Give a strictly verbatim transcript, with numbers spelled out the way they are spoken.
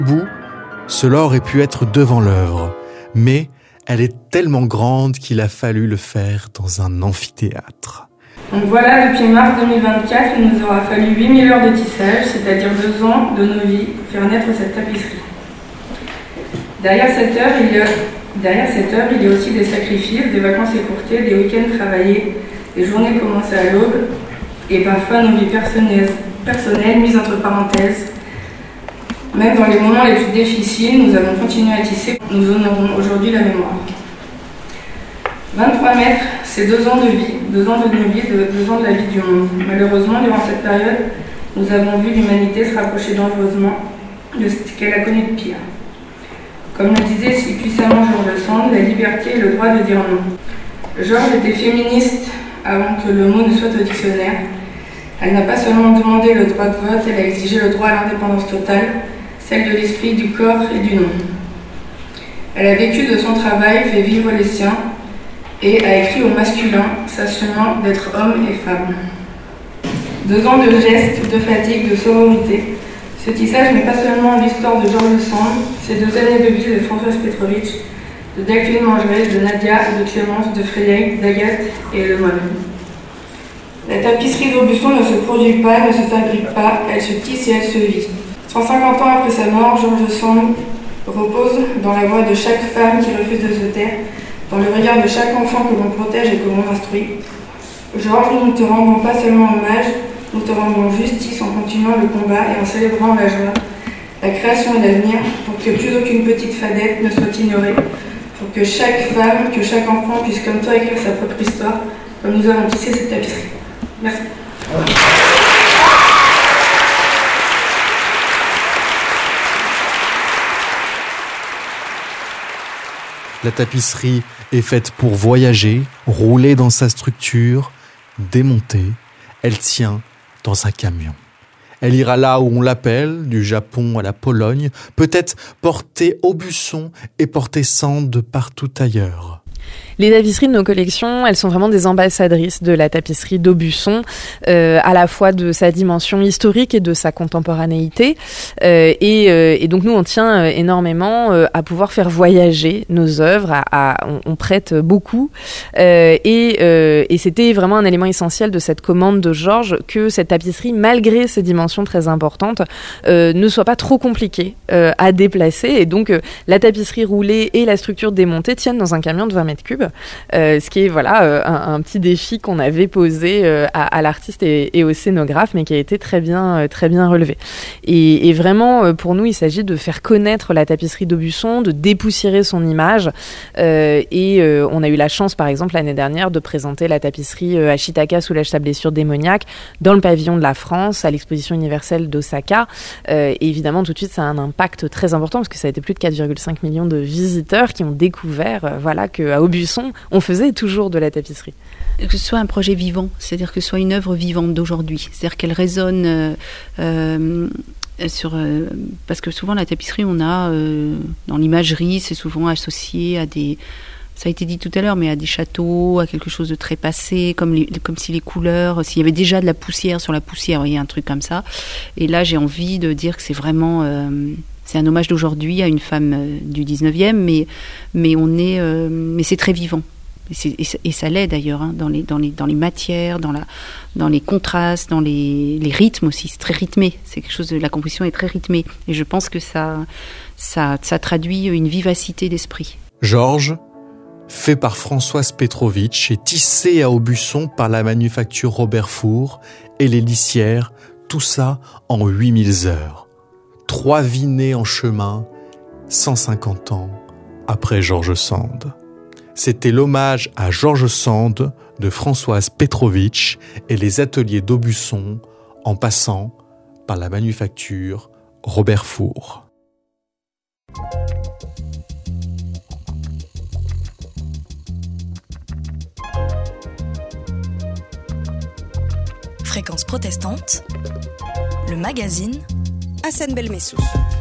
bout, cela aurait pu être devant l'œuvre, mais elle est tellement grande qu'il a fallu le faire dans un amphithéâtre. Donc voilà, depuis mars deux mille vingt-quatre, il nous aura fallu huit mille heures de tissage, c'est-à-dire deux ans de nos vies, pour faire naître cette tapisserie. Derrière cette heure, il y a, derrière cette heure, il y a aussi des sacrifices, des vacances écourtées, des week-ends travaillés, des journées commencées à l'aube, et parfois nos vies personnelles, personnelles mises entre parenthèses. Même dans les moments les plus difficiles, nous avons continué à tisser. Nous honorons aujourd'hui la mémoire. vingt-trois mètres, c'est deux ans de vie, deux ans de nos vies, deux ans de la vie du monde. Malheureusement, durant cette période, nous avons vu l'humanité se rapprocher dangereusement de ce qu'elle a connu de pire. Comme le disait si puissamment George Sand, la liberté et le droit de dire non. Georges était féministe avant que le mot ne soit au dictionnaire. Elle n'a pas seulement demandé le droit de vote, elle a exigé le droit à l'indépendance totale, celle de l'esprit, du corps et du nom. Elle a vécu de son travail, fait vivre les siens, et a écrit au masculin, s'assumant d'être homme et femme. Deux ans de gestes, de fatigue, de sororité. Ce tissage n'est pas seulement l'histoire de George Sand, c'est deux années de vie de Françoise Petrovitch, de Jacqueline Mangerez, de Nadia, de Clémence, de Frédéric, d'Agathe et de moi-même. La tapisserie d'Aubusson ne se produit pas, ne se fabrique pas, elle se tisse et elle se vit. cent cinquante ans après sa mort, George Sand repose dans la voix de chaque femme qui refuse de se taire, dans le regard de chaque enfant que l'on protège et que l'on instruit. Georges, nous ne te rendons pas seulement hommage, nous te rendons justice en continuant le combat et en célébrant la joie, la création et l'avenir, pour que plus aucune petite fadette ne soit ignorée, pour que chaque femme, que chaque enfant puisse comme toi écrire sa propre histoire, comme nous avons tissé cette tapisserie. Merci. La tapisserie est faite pour voyager, rouler dans sa structure, démonter. Elle tient dans un camion. Elle ira là où on l'appelle, du Japon à la Pologne, peut-être porter Aubusson et porter Sand de partout ailleurs. Les tapisseries de nos collections, elles sont vraiment des ambassadrices de la tapisserie d'Aubusson, euh, à la fois de sa dimension historique et de sa contemporanéité. Euh, et, euh, et donc nous, on tient énormément euh, à pouvoir faire voyager nos œuvres. À, à, on, on prête beaucoup. Euh, et, euh, et c'était vraiment un élément essentiel de cette commande de Georges que cette tapisserie, malgré ses dimensions très importantes, euh, ne soit pas trop compliquée euh, à déplacer. Et donc euh, la tapisserie roulée et la structure démontée tiennent dans un camion de vingt mètres cubes. Euh, ce qui est voilà euh, un, un petit défi qu'on avait posé euh, à, à l'artiste et, et au scénographe, mais qui a été très bien euh, très bien relevé. Et, et vraiment euh, pour nous, il s'agit de faire connaître la tapisserie d'Aubusson, de dépoussiérer son image. Euh, et euh, on a eu la chance, par exemple l'année dernière, de présenter la tapisserie euh, Ashitaka soulage sa blessure démoniaque dans le pavillon de la France à l'exposition universelle d'Osaka. Euh, et évidemment, tout de suite, ça a un impact très important parce que ça a été plus de quatre virgule cinq millions de visiteurs qui ont découvert euh, voilà qu'à Aubusson on faisait toujours de la tapisserie. Que ce soit un projet vivant, c'est-à-dire que ce soit une œuvre vivante d'aujourd'hui, c'est-à-dire qu'elle résonne euh, euh, sur... Euh, parce que souvent la tapisserie, on a, euh, dans l'imagerie, c'est souvent associé à des... Ça a été dit tout à l'heure, mais à des châteaux, à quelque chose de très passé, comme, les, comme si les couleurs, s'il y avait déjà de la poussière sur la poussière, vous voyez, un truc comme ça. Et là, j'ai envie de dire que c'est vraiment... Euh, c'est un hommage d'aujourd'hui à une femme euh, du dix-neuvième, mais, mais, on est, euh, mais c'est très vivant. Et, c'est, et, et ça l'est d'ailleurs, hein, dans, les, dans, les, dans les matières, dans, la, dans les contrastes, dans les, les rythmes aussi. C'est très rythmé. C'est quelque chose de, la composition est très rythmée. Et je pense que ça, ça, ça traduit une vivacité d'esprit. Georges, fait par Françoise Petrovitch et tissé à Aubusson par la manufacture Robert Four et les lissières, tout ça en huit mille heures. Trois vies nées en chemin, cent cinquante ans après George Sand. C'était l'hommage à George Sand de Françoise Petrovitch et les ateliers d'Aubusson en passant par la manufacture Robert Four. Fréquence protestante, le magazine Hassan Belmessous.